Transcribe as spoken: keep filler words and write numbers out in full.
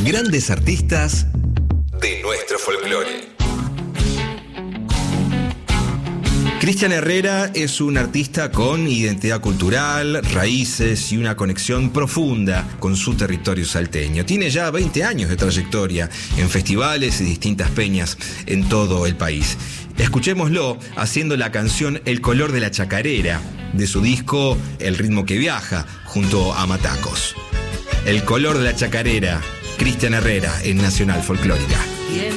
Grandes artistas de nuestro folclore. Cristian Herrera es un artista con identidad cultural, raíces y una conexión profunda con su territorio salteño. Tiene ya veinte años de trayectoria en festivales y distintas peñas en todo el país. Escuchémoslo haciendo la canción El color de la chacarera, de su disco El ritmo que viaja, junto a Matacos. El color de la chacarera, Cristian Herrera en Nacional Folclórica.